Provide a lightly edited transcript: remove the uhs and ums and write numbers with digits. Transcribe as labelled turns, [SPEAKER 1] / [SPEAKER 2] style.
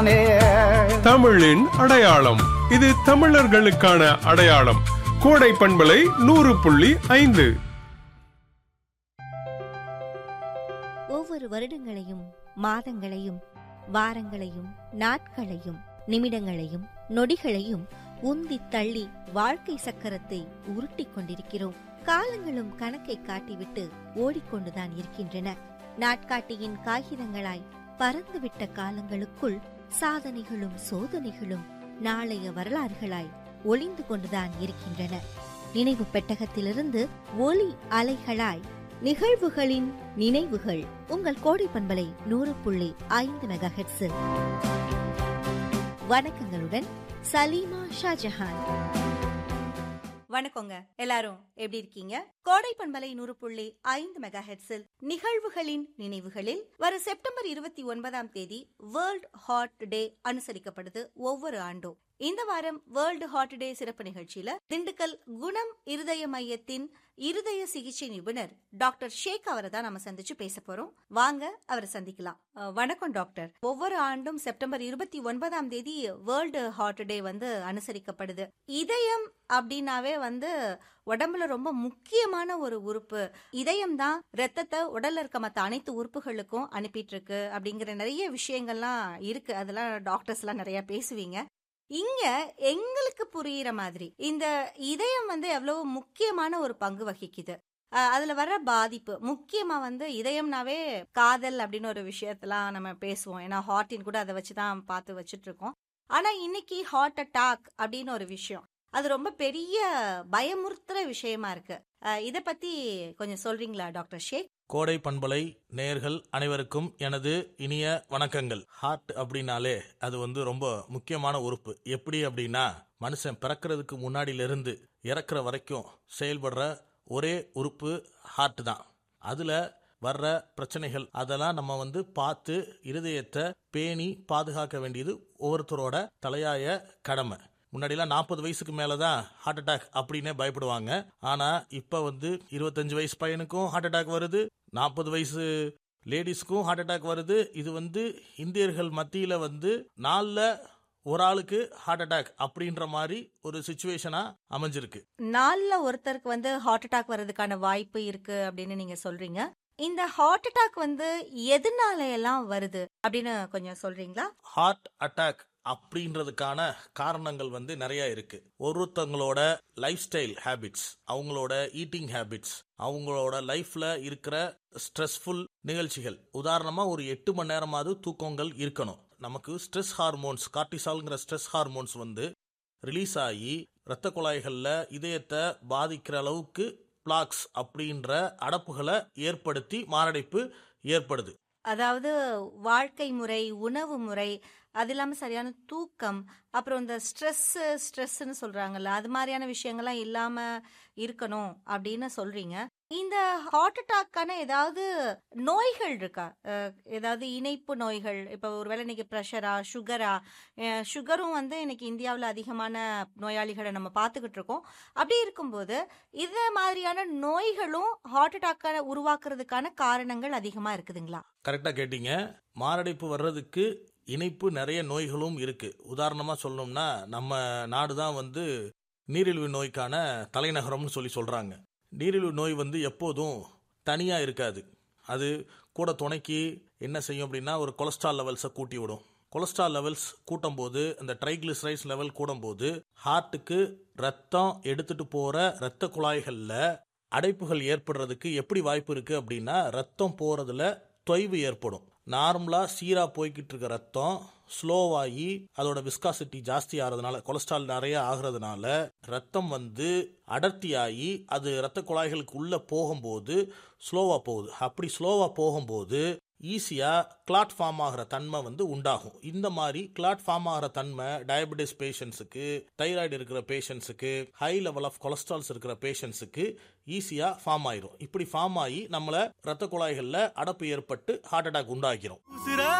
[SPEAKER 1] தானே.
[SPEAKER 2] தமிழின் அடையாளம், இது தமிழர்களுக்கான அடையாளம். கோடை பண்பலை 100.5.
[SPEAKER 3] ஒவ்வொரு வருடங்களையும், மாதங்களையும், வாரங்களையும், நாட்களையும், நிமிடங்களையும், நொடிகளையும் உந்தி தள்ளி வாழ்க்கை சக்கரத்தை உருட்டிக் கொண்டிருக்கிறோம். காலங்களும் கணக்கை காட்டிவிட்டு ஓடிக்கொண்டுதான் இருக்கின்றன. நாட்காட்டியின் காகிதங்களாய் பறந்துவிட்ட காலங்களுக்குள் சாதனைகளும் சோதனைகளும் நாளைய வரலாறுகளாய் ஒளிந்து கொண்டுதான் இருக்கின்றன. நினைவு பெட்டகத்திலிருந்து ஒலி அலைகளாய் நிகழ்வுகளின் நினைவுகள் உங்கள் கோடை பண்பலை 100.5 மெகாஹெர்ட்ஸில். வணக்கங்களுடன் சலீமா ஷாஜஹான்.
[SPEAKER 4] வணக்கங்க, எல்லாரும் எப்படி இருக்கீங்க? கோடை பண்பலை 100.5 மெகாஹெர்ட்ஸில் நிகழ்வுகளின் நினைவுகளில் வர செப்டம்பர் 29 வேர்ல்ட் ஹார்ட் டே அனுசரிக்கப்படுது ஒவ்வொரு ஆண்டும். இந்த வாரம் வேர்ல்டு ஹார்ட் டே சிறப்பு நிகழ்ச்சியில திண்டுக்கல் குணம் இருதய மையத்தின் இருதய சிகிச்சை நிபுணர் டாக்டர் ஷேக் அவரை தான் நம்ம சந்திச்சு பேச போறோம். வாங்க அவரை சந்திக்கலாம். வணக்கம் டாக்டர். ஒவ்வொரு ஆண்டும் செப்டம்பர் 29 வேர்ல்டு ஹார்ட் டே அனுசரிக்கப்படுது. இதயம் அப்படின்னாவே உடம்புல ரொம்ப முக்கியமான ஒரு உறுப்பு. இதயம் தான் ரத்தத்தை உடல்ல இருக்க மற்ற அனைத்து உறுப்புகளுக்கும் அனுப்பிட்டு இருக்கு அப்படிங்கிற நிறைய விஷயங்கள்லாம் இருக்கு. அதெல்லாம் டாக்டர்ஸ் எல்லாம் நிறைய பேசுவீங்க. இங்க எங்களுக்கு புரியுற மாதிரி இந்த இதயம் எவ்வளவு முக்கியமான ஒரு பங்கு வகிக்குது. அதுல வர்ற பாதிப்பு முக்கியமா இதயம்னாவே காதல் அப்படின்னு ஒரு விஷயத்தெல்லாம் நம்ம பேசுவோம். ஏன்னா ஹார்ட்டின் கூட அதை வச்சுதான் பார்த்து வச்சுட்டு இருக்கோம். ஆனா இன்னைக்கு ஹார்ட் அட்டாக் அப்படின்னு ஒரு விஷயம், அது ரொம்ப பெரிய பயமுறுத்துற விஷயமா இருக்கு. இத பத்தி கொஞ்சம் சொல்றீங்களா டாக்டர் ஷேக்?
[SPEAKER 5] கோடை பண்பலை நேயர்கள் அனைவருக்கும் எனது இனிய வணக்கங்கள். ஹார்ட் அப்படின்னாலே அது ரொம்ப முக்கியமான உறுப்பு. எப்படி அப்படின்னா, மனுஷன் பிறக்கிறதுக்கு முன்னாடியிலிருந்து இறக்குற வரைக்கும் செயல்படுற ஒரே உறுப்பு ஹார்ட் தான். அதுல வர்ற பிரச்சனைகள் அதெல்லாம் நம்ம பார்த்து இருதயத்தை பேணி பாதுகாக்க வேண்டியது ஒவ்வொருத்தரோட தலையாய கடமை. முன்னாடிலாம் 40 வயசுக்கு மேலதான் ஹார்ட் அட்டாக் அப்படின்னே பயப்படுவாங்க. ஆனா இப்ப 25 வயசு பையனுக்கும் ஹார்ட் அட்டாக் வருது, 40 வயசு லேடிஸ்க்கும் ஹார்ட் அட்டாக் வருது. இது இந்தியர்கள் மத்தியில நாலுல ஒரு ஆளுக்கு ஹார்ட் அட்டாக் அப்படின்ற மாதிரி ஒரு சிச்சுவேஷனா அமைஞ்சிருக்கு.
[SPEAKER 4] நாலுல ஒருத்தருக்கு ஹார்ட் அட்டாக் வர்றதுக்கான வாய்ப்பு இருக்கு அப்படின்னு நீங்க சொல்றீங்க. இந்த ஹார்ட் அட்டாக் எதனால எல்லாம் வருது அப்படின்னு கொஞ்சம் சொல்றீங்களா?
[SPEAKER 5] ஹார்ட் அட்டாக் அப்படின்றதுக்கான காரணங்கள் நிறைய இருக்கு. ஒருத்தவங்களோட லைஃப் ஸ்டைல் ஹேபிட்ஸ், அவங்களோட ஈட்டிங் ஹேபிட்ஸ், அவங்களோட லைஃப்ல இருக்கிற ஸ்ட்ரெஸ்ஃபுல் நிகழ்ச்சிகள். உதாரணமா ஒரு 8 மணி நேரமாவது தூக்கங்கள் இருக்கணும். நமக்கு stress hormones, கார்டிசால்ங்கிற stress hormones release ஆகி இரத்த குழாய்கள்ல இதயத்தை பாதிக்கிற அளவுக்கு பிளாக்ஸ் அப்படின்ற அடப்புகளை ஏற்படுத்தி மாரடைப்பு ஏற்படுது.
[SPEAKER 4] அதாவது வாழ்க்கை முறை, உணவு முறை, அது இல்லாம சரியான தூக்கம், அப்புறம் இந்த ஸ்ட்ரெஸ்ன்னு சொல்றாங்கல்ல, அது மாதிரியான விஷயங்கள்லாம் இல்லாம இருக்கணும் அப்படின்னு சொல்றீங்க. இந்த ஹார்ட் அட்டாக்கான ஏதாவது நோய்கள் இருக்கா? ஏதாவது இணைப்பு நோய்கள்? இப்ப ஒருவேளை இன்னைக்கு பிரஷரா, சுகரும் இன்னைக்கு இந்தியாவில் அதிகமான நோயாளிகளை நம்ம பார்த்துக்கிட்டு இருக்கோம். அப்படி இருக்கும்போது இது மாதிரியான நோய்களும் ஹார்ட் அட்டாக்க உருவாக்குறதுக்கான காரணங்கள் அதிகமா இருக்குதுங்களா?
[SPEAKER 5] கரெக்டா கேட்டீங்க. மாரடைப்பு வர்றதுக்கு இணைப்பு நிறைய நோய்களும் இருக்கு. உதாரணமா சொல்லணும்னா, நம்ம நாடுதான் நீரிழிவு நோய்க்கான தலைநகரம்னு சொல்றாங்க. நீரிழிவு நோய் எப்போதும் தனியா இருக்காது. அது கூட துணைக்கு என்ன செய்யும் அப்படின்னா, ஒரு கொலஸ்ட்ரால் லெவல்ஸை கூட்டி விடும். கொலஸ்ட்ரால் லெவல்ஸ் கூட்டும் போது, அந்த ட்ரைகிளிசரைட்ஸ் லெவல் கூடும் போது, ஹார்ட்டுக்கு ரத்தம் எடுத்துட்டு போற ரத்த குழாய்கள்ல அடைப்புகள் ஏற்படுறதுக்கு எப்படி வாய்ப்பு இருக்கு அப்படின்னா, ரத்தம் போறதுல தொய்வு ஏற்படும். நார்மலா சீரா போய்கிட்டு இருக்க ரத்தம் ஸ்லோவாகி அதோட விஸ்காசிட்டி ஜாஸ்தி ஆகிறதுனால, கொலஸ்ட்ரால் நிறைய ஆகிறதுனால ரத்தம் அடர்த்தியாகி அது ரத்த குழாய்களுக்கு உள்ள போகும்போது ஸ்லோவா போகுது. அப்படி ஸ்லோவா போகும்போது ஈஸியா கிளாட் ஃபார்ம் ஆகிற தன்மை உண்டாகும். இந்த மாதிரி கிளாட் ஃபார்ம் ஆகிற தன்மை டயபெட்டிஸ் பேஷண்ட்ஸுக்கு, தைராய்டு இருக்கிற பேஷண்ட்ஸுக்கு, ஹை லெவல் ஆஃப் கொலஸ்ட்ரால்ஸ் இருக்கிற பேஷண்ட்ஸுக்கு ஈஸியா ஃபார்ம் ஆயிரும். இப்படி ஃபார்ம் ஆகி நம்மள ரத்த குழாய்கள்ல அடப்பு ஏற்பட்டு ஹார்ட் அட்டாக் உண்டாக்கிறோம்.